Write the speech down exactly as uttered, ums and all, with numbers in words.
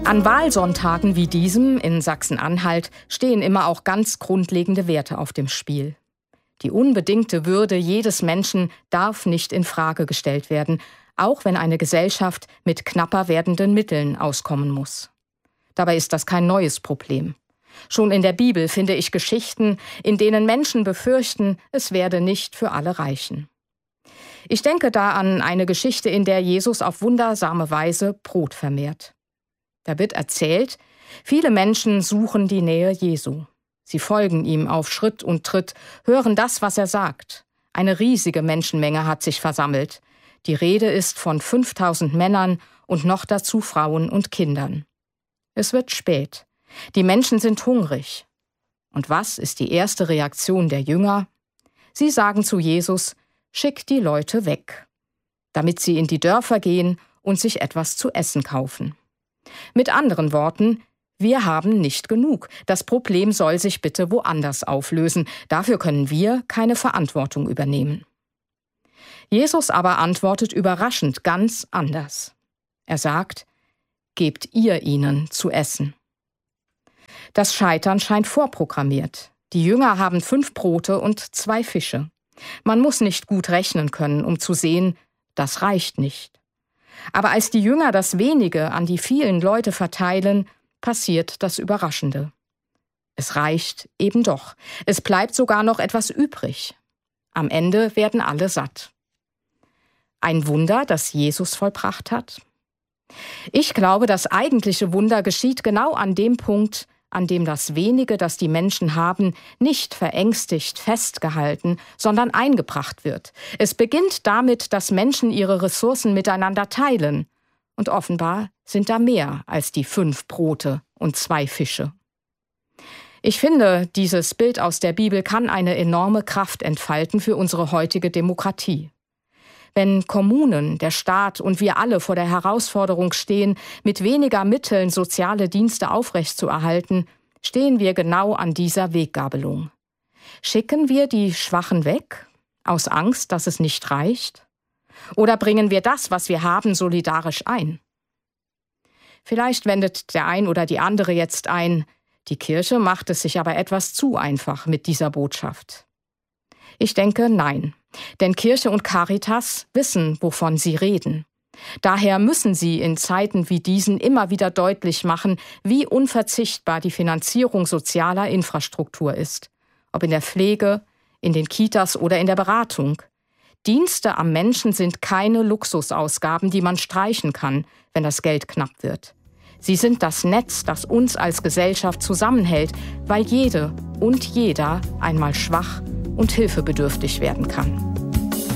An Wahlsonntagen wie diesem in Sachsen-Anhalt stehen immer auch ganz grundlegende Werte auf dem Spiel. Die unbedingte Würde jedes Menschen darf nicht in Frage gestellt werden, auch wenn eine Gesellschaft mit knapper werdenden Mitteln auskommen muss. Dabei ist das kein neues Problem. Schon in der Bibel finde ich Geschichten, in denen Menschen befürchten, es werde nicht für alle reichen. Ich denke da an eine Geschichte, in der Jesus auf wundersame Weise Brot vermehrt. Da wird erzählt, viele Menschen suchen die Nähe Jesu. Sie folgen ihm auf Schritt und Tritt, hören das, was er sagt. Eine riesige Menschenmenge hat sich versammelt. Die Rede ist von fünftausend Männern und noch dazu Frauen und Kindern. Es wird spät. Die Menschen sind hungrig. Und was ist die erste Reaktion der Jünger? Sie sagen zu Jesus: Schick die Leute weg, damit sie in die Dörfer gehen und sich etwas zu essen kaufen. Mit anderen Worten: Wir haben nicht genug. Das Problem soll sich bitte woanders auflösen. Dafür können wir keine Verantwortung übernehmen. Jesus aber antwortet überraschend ganz anders. Er sagt: Gebt ihr ihnen zu essen. Das Scheitern scheint vorprogrammiert. Die Jünger haben fünf Brote und zwei Fische. Man muss nicht gut rechnen können, um zu sehen, das reicht nicht. Aber als die Jünger das Wenige an die vielen Leute verteilen, passiert das Überraschende. Es reicht eben doch. Es bleibt sogar noch etwas übrig. Am Ende werden alle satt. Ein Wunder, das Jesus vollbracht hat? Ich glaube, das eigentliche Wunder geschieht genau an dem Punkt, an dem das Wenige, das die Menschen haben, nicht verängstigt festgehalten, sondern eingebracht wird. Es beginnt damit, dass Menschen ihre Ressourcen miteinander teilen. Und offenbar sind da mehr als die fünf Brote und zwei Fische. Ich finde, dieses Bild aus der Bibel kann eine enorme Kraft entfalten für unsere heutige Demokratie. Wenn Kommunen, der Staat und wir alle vor der Herausforderung stehen, mit weniger Mitteln soziale Dienste aufrechtzuerhalten, stehen wir genau an dieser Weggabelung. Schicken wir die Schwachen weg, aus Angst, dass es nicht reicht? Oder bringen wir das, was wir haben, solidarisch ein? Vielleicht wendet der ein oder die andere jetzt ein: Die Kirche macht es sich aber etwas zu einfach mit dieser Botschaft. Ich denke, nein. Denn Kirche und Caritas wissen, wovon sie reden. Daher müssen sie in Zeiten wie diesen immer wieder deutlich machen, wie unverzichtbar die Finanzierung sozialer Infrastruktur ist. Ob in der Pflege, in den Kitas oder in der Beratung. Dienste am Menschen sind keine Luxusausgaben, die man streichen kann, wenn das Geld knapp wird. Sie sind das Netz, das uns als Gesellschaft zusammenhält, weil jede und jeder einmal schwach und hilfebedürftig werden kann.